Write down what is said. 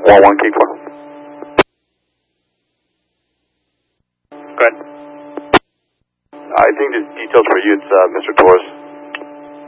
11 King 4. Go ahead. I think the details for you, it's Mr. Torres.